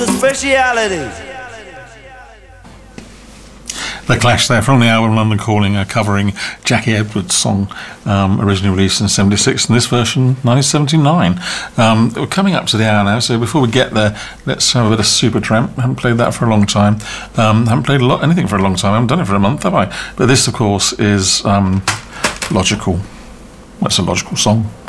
a speciality. The Clash there from the album London Calling, covering Jackie Edwards' song, originally released in 76, and this version 1979. We're coming up to the hour now, so before we get there, let's have a bit of Supertramp. Haven't played that for a long time. Haven't played anything for a long time. I haven't done it for a month, have I? But this, of course, is Logical. That's a Logical song.